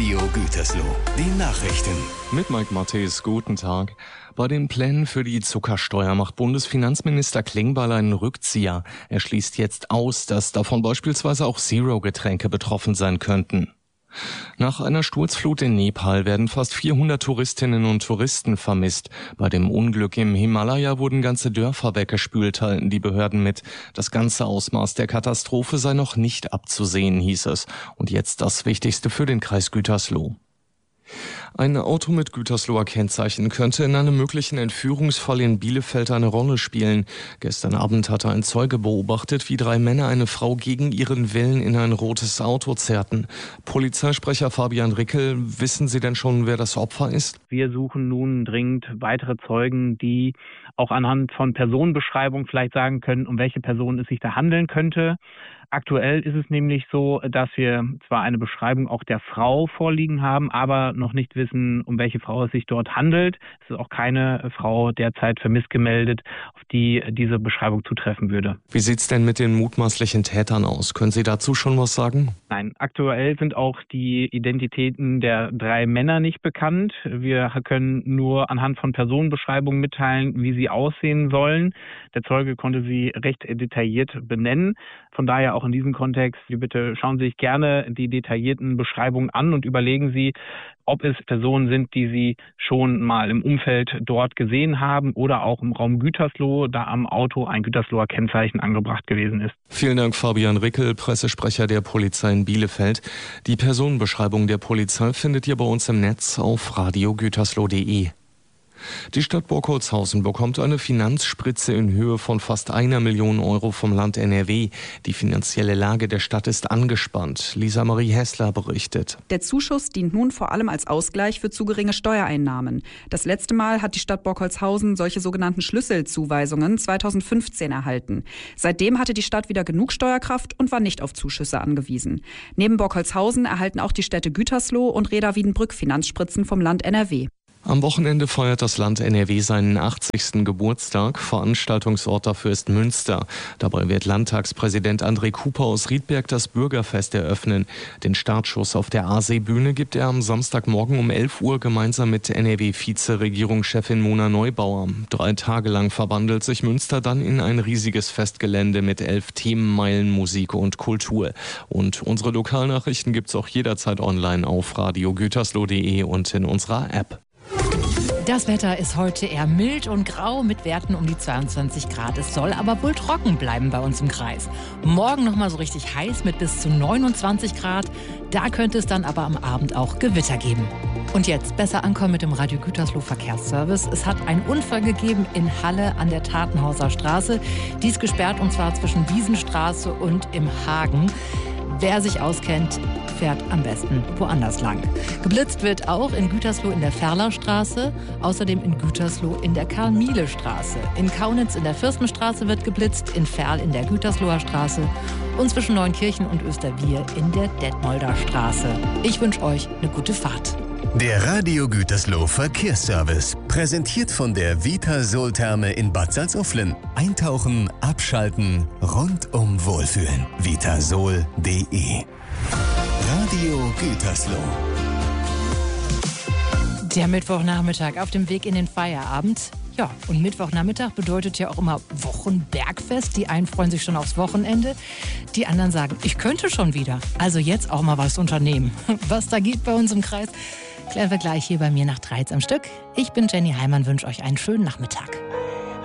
Radio Gütersloh. Die Nachrichten. Mit Mike Mattes, guten Tag. Bei den Plänen für die Zuckersteuer macht Bundesfinanzminister Klingbeil einen Rückzieher. Er schließt jetzt aus, dass davon beispielsweise auch Zero-Getränke betroffen sein könnten. Nach einer Sturzflut in Nepal werden fast 400 Touristinnen und Touristen vermisst. Bei dem Unglück im Himalaya wurden ganze Dörfer weggespült, teilten die Behörden mit. Das ganze Ausmaß der Katastrophe sei noch nicht abzusehen, hieß es. Und jetzt das Wichtigste für den Kreis Gütersloh. Ein Auto mit Gütersloher Kennzeichen könnte in einem möglichen Entführungsfall in Bielefeld eine Rolle spielen. Gestern Abend hatte ein Zeuge beobachtet, wie 3 Männer eine Frau gegen ihren Willen in ein rotes Auto zerrten. Polizeisprecher Fabian Rickel, wissen Sie denn schon, wer das Opfer ist? Wir suchen nun dringend weitere Zeugen, die auch anhand von Personenbeschreibung vielleicht sagen können, um welche Person es sich da handeln könnte. Aktuell ist es nämlich so, dass wir zwar eine Beschreibung auch der Frau vorliegen haben, aber noch nicht wissen, um welche Frau es sich dort handelt. Es ist auch keine Frau derzeit vermisst gemeldet, auf die diese Beschreibung zutreffen würde. Wie sieht's denn mit den mutmaßlichen Tätern aus? Können Sie dazu schon was sagen? Nein, aktuell sind auch die Identitäten der 3 Männer nicht bekannt. Wir können nur anhand von Personenbeschreibungen mitteilen, wie sie aussehen sollen. Der Zeuge konnte sie recht detailliert benennen. Von daher auch in diesem Kontext, bitte schauen Sie sich gerne die detaillierten Beschreibungen an und überlegen Sie, ob es Personen sind, die Sie schon mal im Umfeld dort gesehen haben oder auch im Raum Gütersloh, da am Auto ein Gütersloher Kennzeichen angebracht gewesen ist. Vielen Dank, Fabian Rickel, Pressesprecher der Polizei in Bielefeld. Die Personenbeschreibung der Polizei findet ihr bei uns im Netz auf radiogütersloh.de. Die Stadt Burgholzhausen bekommt eine Finanzspritze in Höhe von fast 1 Million Euro vom Land NRW. Die finanzielle Lage der Stadt ist angespannt. Lisa Marie Hessler berichtet. Der Zuschuss dient nun vor allem als Ausgleich für zu geringe Steuereinnahmen. Das letzte Mal hat die Stadt Burgholzhausen solche sogenannten Schlüsselzuweisungen 2015 erhalten. Seitdem hatte die Stadt wieder genug Steuerkraft und war nicht auf Zuschüsse angewiesen. Neben Burgholzhausen erhalten auch die Städte Gütersloh und Reda-Wiedenbrück Finanzspritzen vom Land NRW. Am Wochenende feiert das Land NRW seinen 80. Geburtstag. Veranstaltungsort dafür ist Münster. Dabei wird Landtagspräsident André Cooper aus Riedberg das Bürgerfest eröffnen. Den Startschuss auf der Aasee-Bühne gibt er am Samstagmorgen um 11 Uhr gemeinsam mit NRW-Vize-Regierungschefin Mona Neubauer. 3 Tage lang verwandelt sich Münster dann in ein riesiges Festgelände mit 11 Themenmeilen Musik und Kultur. Und unsere Lokalnachrichten gibt's auch jederzeit online auf radiogütersloh.de und in unserer App. Das Wetter ist heute eher mild und grau mit Werten um die 22 Grad. Es soll aber wohl trocken bleiben bei uns im Kreis. Morgen nochmal so richtig heiß mit bis zu 29 Grad. Da könnte es dann aber am Abend auch Gewitter geben. Und jetzt besser ankommen mit dem Radio Gütersloh Verkehrsservice. Es hat einen Unfall gegeben in Halle an der Tatenhauser Straße. Die ist gesperrt und zwar zwischen Wiesenstraße und im Hagen. Wer sich auskennt, fährt am besten woanders lang. Geblitzt wird auch in Gütersloh in der Ferlerstraße, außerdem in Gütersloh in der Karl-Miele-Straße. In Kaunitz in der Fürstenstraße wird geblitzt, in Ferl in der Gütersloher Straße und zwischen Neunkirchen und Österwier in der Detmolder Straße. Ich wünsche euch eine gute Fahrt. Der Radio Gütersloh Verkehrsservice. Präsentiert von der Vitasol-Therme in Bad Salzuflen. Eintauchen, abschalten, rundum wohlfühlen. Vitasol.de. Radio Gütersloh. Der Mittwochnachmittag auf dem Weg in den Feierabend. Ja, und Mittwochnachmittag bedeutet ja auch immer Wochenbergfest. Die einen freuen sich schon aufs Wochenende, die anderen sagen, ich könnte schon wieder. Also jetzt auch mal was unternehmen. Was da geht bei uns im Kreis, klären wir gleich hier bei mir nach 13 am Stück. Ich bin Jenny Heimann, wünsche euch einen schönen Nachmittag.